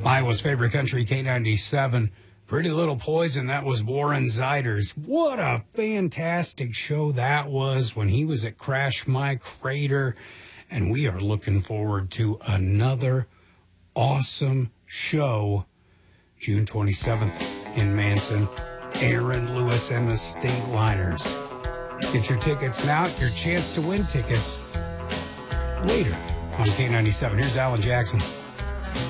Iowa's favorite country, K97. Pretty Little Poison, that was Warren Ziders. What a fantastic show that was when he was at Crash My Crater. And we are looking forward to another awesome show June 27th in Manson. Aaron Lewis and the State Liners. Get your tickets now. Your chance to win tickets later on K97. Here's Alan Jackson.